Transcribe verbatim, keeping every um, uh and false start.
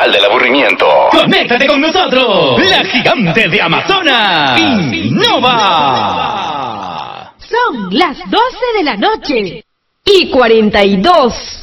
total del aburrimiento. ¡Conéctate con nosotros! ¡La gigante de Amazonas! ¡Innova! Son las doce de la noche y cuarenta y dos.